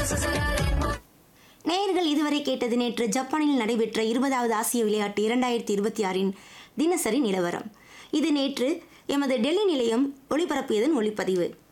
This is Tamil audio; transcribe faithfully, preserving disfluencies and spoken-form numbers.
நேயர்கள் இதுவரை கேட்டது நேற்று ஜப்பானில் நடைபெற்ற இருபதாவது ஆசிய விளையாட்டு இரண்டாயிரத்தி இருபத்தி ஆறின் தினசரி நிலவரம். இது நேற்று எமது டெல்லி நிலையம் ஒளிபரப்பியதன் ஒளிப்பதிவு.